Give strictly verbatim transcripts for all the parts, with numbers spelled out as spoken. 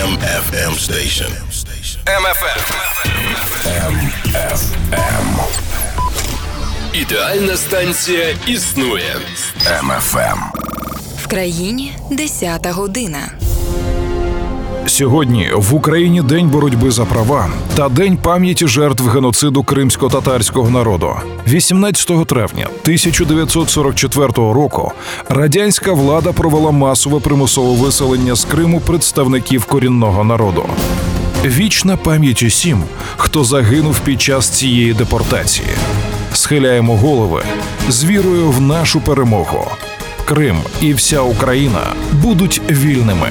М Ф М Station. М Ф М. М Ф М. Ідеальна станція існує. М Ф М. В країні десята година. Сьогодні в Україні День боротьби за права та День пам'яті жертв геноциду кримсько-татарського народу. вісімнадцятого травня тисяча дев'ятсот сорок четвертого року радянська влада провела масове примусове виселення з Криму представників корінного народу. Вічна пам'ять усім, хто загинув під час цієї депортації. Схиляємо голови з вірою в нашу перемогу. Крим і вся Україна будуть вільними.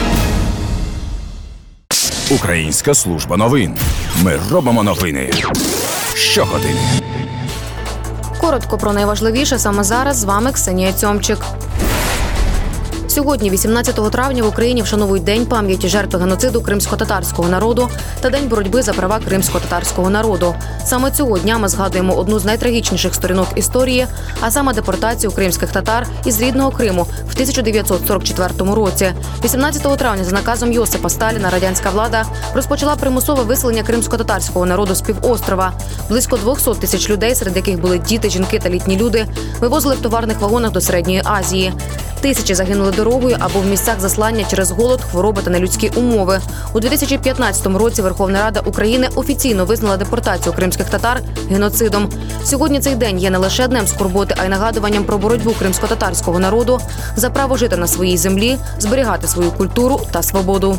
Українська служба новин. Ми робимо новини щогодини. Коротко про найважливіше саме зараз. З вами Ксенія Цьомчик. Сьогодні, вісімнадцятого травня, в Україні вшановують День пам'яті жертв геноциду кримсько-татарського народу та День боротьби за права кримсько-татарського народу. Саме цього дня ми згадуємо одну з найтрагічніших сторінок історії, а саме депортацію кримських татар із рідного Криму в тисяча дев'ятсот сорок четвертому році. вісімнадцятого травня за наказом Йосипа Сталіна радянська влада розпочала примусове виселення кримсько-татарського народу з півострова. Близько двохсот тисяч людей, серед яких були діти, жінки та літні люди, вивозили в товарних вагонах до Середньої Азії. Тисячі загинули дорогою або в місцях заслання через голод, хвороби та нелюдські умови. У дві тисячі п'ятнадцятому році Верховна Рада України офіційно визнала депортацію кримських татар геноцидом. Сьогодні цей день є не лише днем скорботи, а й нагадуванням про боротьбу кримсько-татарського народу за право жити на своїй землі, зберігати свою культуру та свободу.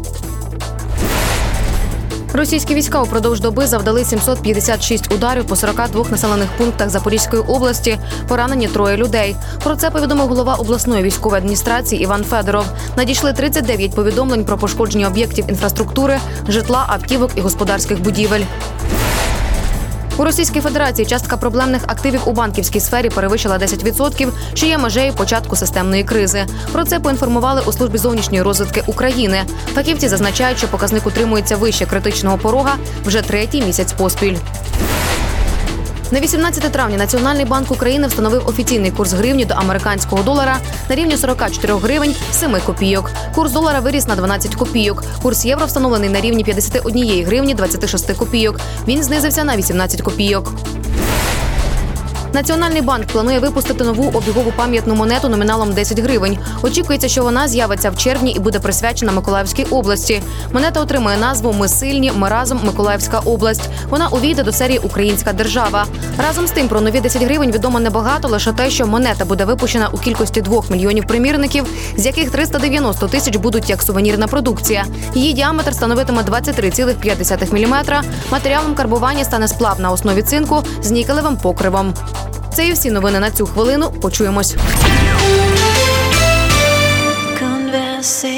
Російські війська упродовж доби завдали сімсот п'ятдесят шість ударів по сорока двох населених пунктах Запорізької області, поранені троє людей. Про це повідомив голова обласної військової адміністрації Іван Федоров. Надійшли тридцять дев'ять повідомлень про пошкодження об'єктів інфраструктури, житла, автівок і господарських будівель. У Російській Федерації частка проблемних активів у банківській сфері перевищила десять відсотків, що є межею початку системної кризи. Про це поінформували у Службі зовнішньої розвідки України. Фахівці зазначають, що показник утримується вище критичного порога вже третій місяць поспіль. На вісімнадцяте травня Національний банк України встановив офіційний курс гривні до американського долара на рівні сорок чотири гривень сім копійок. Курс долара виріс на дванадцять копійок. Курс євро встановлений на рівні п'ятдесят однієї гривні двадцять шість копійок. Він знизився на вісімнадцять копійок. Національний банк планує випустити нову обігову пам'ятну монету номіналом десять гривень. Очікується, що вона з'явиться в червні і буде присвячена Миколаївській області. Монета отримує назву «Ми сильні, ми разом, Миколаївська область». Вона увійде до серії «Українська держава». Разом з тим, про нові десять гривень відомо небагато, лише те, що монета буде випущена у кількості двох мільйонів примірників, з яких триста дев'яносто тисяч будуть як сувенірна продукція. Її діаметр становитиме двадцять три цілих п'ять десятих міліметра. Матеріалом карбування стане сплав на основі цинку з нікелевим покривом. Це і всі новини на цю хвилину. Почуємось. Conversation.